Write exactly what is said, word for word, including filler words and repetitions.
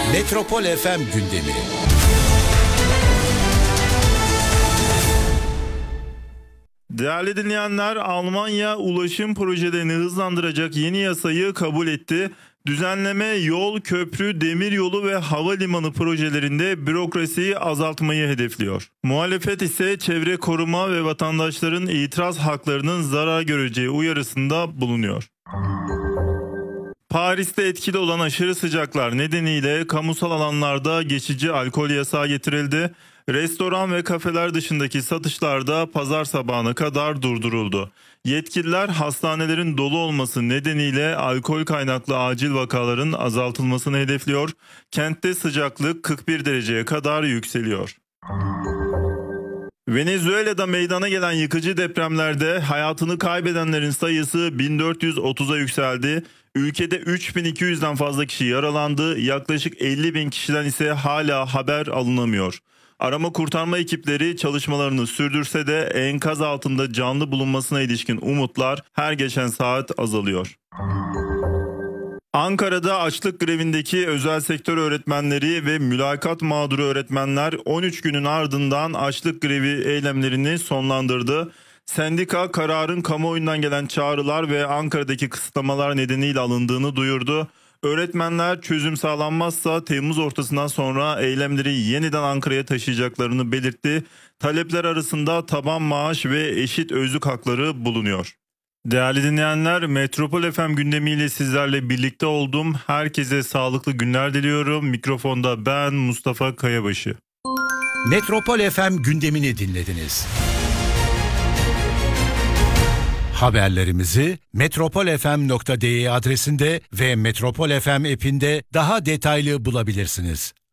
Metropol F M gündemi. Değerli dinleyenler, Almanya ulaşım projelerini hızlandıracak yeni yasayı kabul etti. Düzenleme yol, köprü, demiryolu ve havalimanı projelerinde bürokrasiyi azaltmayı hedefliyor. Muhalefet ise çevre koruma ve vatandaşların itiraz haklarının zarar göreceği uyarısında bulunuyor. Paris'te etkili olan aşırı sıcaklar nedeniyle kamusal alanlarda geçici alkol yasağı getirildi. Restoran ve kafeler dışındaki satışlar da pazar sabahına kadar durduruldu. Yetkililer hastanelerin dolu olması nedeniyle alkol kaynaklı acil vakaların azaltılmasını hedefliyor. Kentte sıcaklık kırk bir dereceye kadar yükseliyor. Venezuela'da meydana gelen yıkıcı depremlerde hayatını kaybedenlerin sayısı bin dört yüz otuza yükseldi. Ülkede üç bin iki yüzden fazla kişi yaralandı. Yaklaşık elli bin kişiden ise hala haber alınamıyor. Arama kurtarma ekipleri çalışmalarını sürdürse de enkaz altında canlı bulunmasına ilişkin umutlar her geçen saat azalıyor. Ankara'da açlık grevindeki özel sektör öğretmenleri ve mülakat mağduru öğretmenler on üç günün ardından açlık grevi eylemlerini sonlandırdı. Sendika kararın kamuoyundan gelen çağrılar ve Ankara'daki kısıtlamalar nedeniyle alındığını duyurdu. Öğretmenler çözüm sağlanmazsa Temmuz ortasından sonra eylemleri yeniden Ankara'ya taşıyacaklarını belirtti. Talepler arasında taban maaş ve eşit özlük hakları bulunuyor. Değerli dinleyenler, Metropol F M gündemiyle sizlerle birlikte oldum. Herkese sağlıklı günler diliyorum. Mikrofonda ben Mustafa Kayabaşı. Metropol F M gündemini dinlediniz. Haberlerimizi metropol f m nokta d e adresinde ve Metropol F M app'inde daha detaylı bulabilirsiniz.